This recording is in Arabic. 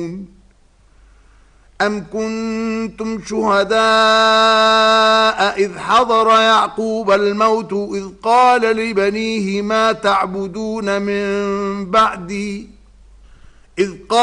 يعلمون أم كنتم شهداء إذ حضر يعقوب الموت إذ قال لبنيه ما تعبدون من بعدي